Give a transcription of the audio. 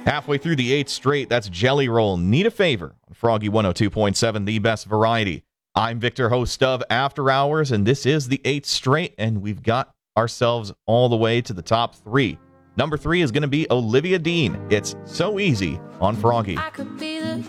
Halfway through the 8th straight, that's Jelly Roll. Need a Favor on Froggy 102.7, the best variety. I'm Victor, host of After Hours, and this is the 8th straight, and we've got ourselves all the way to the top 3. Number 3 is going to be Olivia Dean. It's So Easy on Froggy.